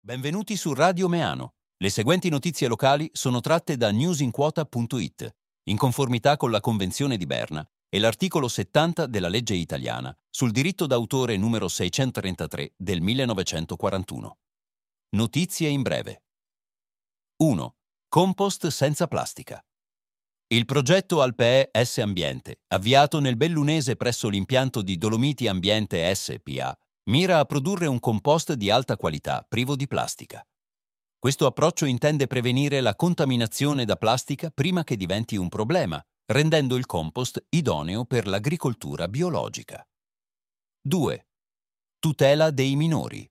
Benvenuti su Radio Meano. Le seguenti notizie locali sono tratte da newsinquota.it, in conformità con la Convenzione di Berna e l'articolo 70 della legge italiana sul diritto d'autore numero 633 del 1941. Notizie in breve. 1. Compost senza plastica. Il progetto Alpee S Ambiente, avviato nel Bellunese presso l'impianto di Dolomiti Ambiente SpA, mira a produrre un compost di alta qualità, privo di plastica. Questo approccio intende prevenire la contaminazione da plastica prima che diventi un problema, rendendo il compost idoneo per l'agricoltura biologica. 2. Tutela dei minori.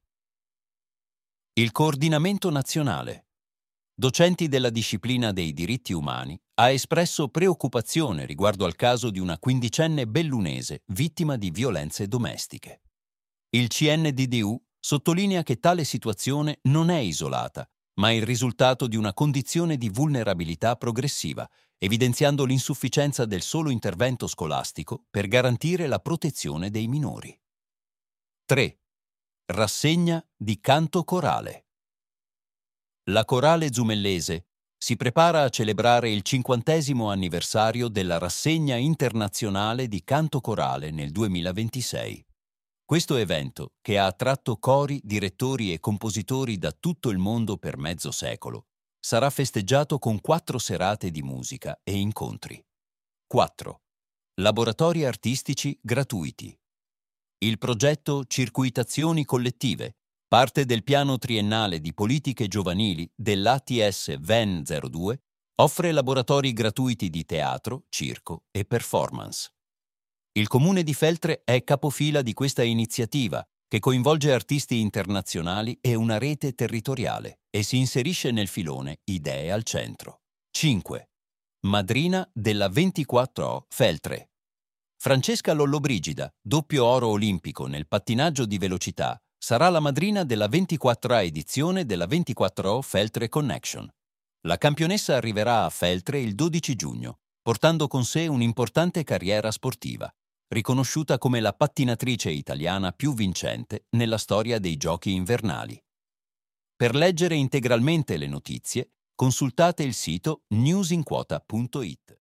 Il Coordinamento Nazionale, docenti della disciplina dei diritti umani, ha espresso preoccupazione riguardo al caso di una quindicenne bellunese vittima di violenze domestiche. Il CNDDU sottolinea che tale situazione non è isolata, ma è il risultato di una condizione di vulnerabilità progressiva, evidenziando l'insufficienza del solo intervento scolastico per garantire la protezione dei minori. 3. Rassegna di canto corale. La Corale Zumellese si prepara a celebrare il 50° anniversario della Rassegna internazionale di canto corale nel 2026. Questo evento, che ha attratto cori, direttori e compositori da tutto il mondo per mezzo secolo, sarà festeggiato con 4 serate di musica e incontri. 4. Laboratori artistici gratuiti. Il progetto Circuitazioni collettive, parte del piano triennale di politiche giovanili dell'ATS VEN 02, offre laboratori gratuiti di teatro, circo e performance. Il Comune di Feltre è capofila di questa iniziativa, che coinvolge artisti internazionali e una rete territoriale e si inserisce nel filone Idee al centro. 5. Madrina della 24O Feltre. Francesca Lollobrigida, doppio oro olimpico nel pattinaggio di velocità, sarà la madrina della 24A edizione della 24O Feltre Connection. La campionessa arriverà a Feltre il 12 giugno, portando con sé un'importante carriera sportiva, riconosciuta come la pattinatrice italiana più vincente nella storia dei giochi invernali. Per leggere integralmente le notizie, consultate il sito newsinquota.it.